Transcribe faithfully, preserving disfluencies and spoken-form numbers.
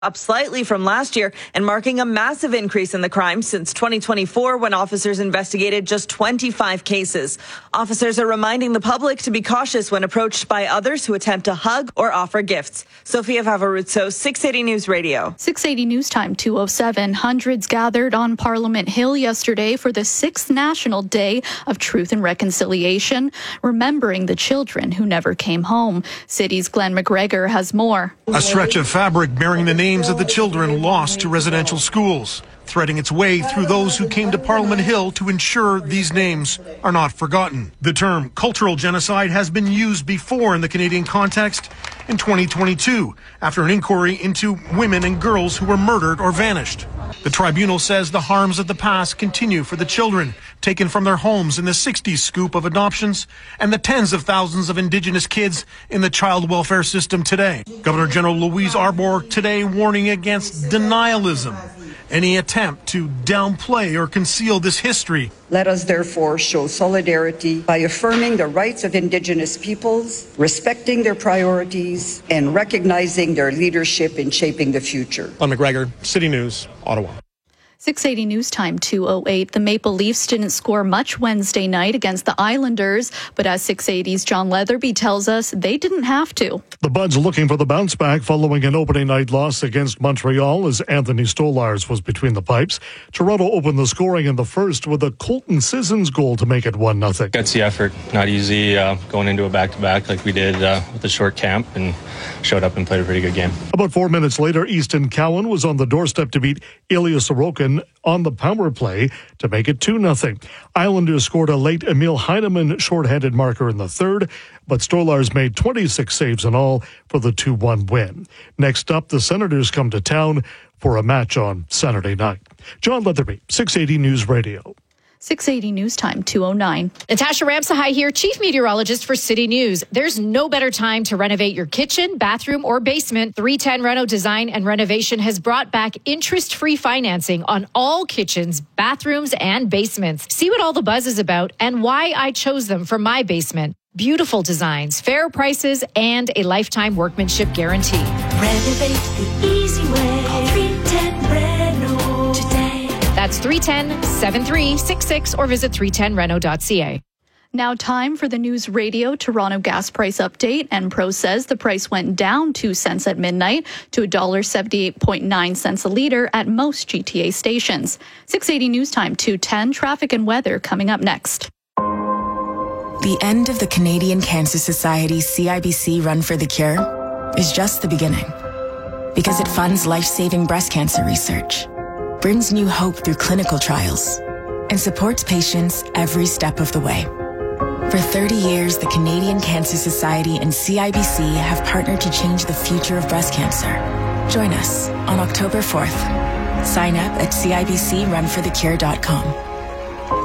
up slightly from last year and marking a massive increase in the crime since twenty twenty-four, when officers investigated just twenty-five cases. Officers are reminding the public to be cautious when approached by others who attempt to hug or offer gifts. Sophia Favaruzzo, six eighty News Radio. six eighty News Time, two oh seven. Hundreds gathered on Parliament Hill yesterday for the sixth National Day of Truth and Reconciliation, remembering the children who never came home. City's Glenn McGregor has more. A stretch of fabric bearing the names of the children lost to residential schools, threading its way through those who came to Parliament Hill to ensure these names are not forgotten. The term cultural genocide has been used before in the Canadian context in twenty twenty-two, after an inquiry into women and girls who were murdered or vanished. The tribunal says the harms of the past continue for the children taken from their homes in the sixties scoop of adoptions and the tens of thousands of Indigenous kids in the child welfare system today. Governor General Louise Arbour today warning against denialism, any attempt to downplay or conceal this history. Let us therefore show solidarity by affirming the rights of Indigenous peoples, respecting their priorities, and recognizing their leadership in shaping the future. Glenn McGregor, City News, Ottawa. six eighty News Time, two oh eight. The Maple Leafs didn't score much Wednesday night against the Islanders, but as six eighty's John Leatherby tells us, they didn't have to. The Buds looking for the bounce back following an opening night loss against Montreal as Anthony Stolarz was between the pipes. Toronto opened the scoring in the first with a Colton Sissons goal to make it one nothing. Gutsy effort, not easy uh, going into a back-to-back like we did uh, with a short camp, and showed up and played a pretty good game. About four minutes later, Easton Cowan was on the doorstep to beat Ilya Sorokin on the power play to make it two nothing. Islanders scored a late Emil Heinemann shorthanded marker in the third, but Stolarz made twenty-six saves in all for the two one win. Next up, the Senators come to town for a match on Saturday night. John Leatherby, six eighty News Radio. six eighty News Time, two oh nine. Natasha Ramsahai here, Chief Meteorologist for City News. There's no better time to renovate your kitchen, bathroom, or basement. three ten Reno Design and Renovation has brought back interest-free financing on all kitchens, bathrooms, and basements. See what all the buzz is about and why I chose them for my basement. Beautiful designs, fair prices, and a lifetime workmanship guarantee. Renovate the easy way. Call three ten Reno today. That's three one zero, seven three six six or visit three ten reno dot c a. Now time for the News Radio Toronto gas price update. Enpro says the price went down two cents at midnight to one dollar seventy-eight point nine cents a litre at most G T A stations. six eighty News Time, two ten. Traffic and weather coming up next. The end of the Canadian Cancer Society's C I B C Run for the Cure is just the beginning. Because it funds life-saving breast cancer research, brings new hope through clinical trials, and supports patients every step of the way. For thirty years, the Canadian Cancer Society and C I B C have partnered to change the future of breast cancer. Join us on October fourth. Sign up at C I B C run for the cure dot com.